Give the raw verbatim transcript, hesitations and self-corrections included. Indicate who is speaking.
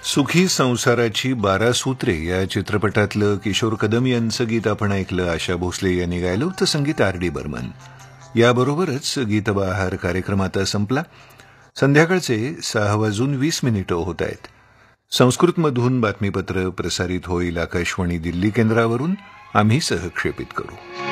Speaker 1: सुखी संसाराची बारा सूत्रे या चित्रपटातलं किशोर कदम यांचं गीत आपण ऐकलं. आशा भोसले यांनी गायलं होतं संगीत आर डी बर्मन. याबरोबरच गीतबहार कार्यक्रम आता संपला. संध्याकाळचे सहा वाजून वीस मिनिटं होत आहेत. संस्कृतमधून बातमीपत्र प्रसारित होईल. आकाशवाणी दिल्ली केंद्रावरून आम्ही सहक्षेपित करू.